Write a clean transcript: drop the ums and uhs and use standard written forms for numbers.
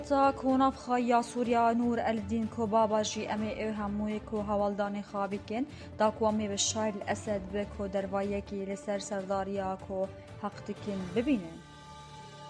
تا کوناف خایا سوریا نور الدین کو بابا جی امی او هموی کو حوالدان خابکن دا کو امی بشار الاسد به کو دروایه کی لسر سرداریا کو حق تکن ببینن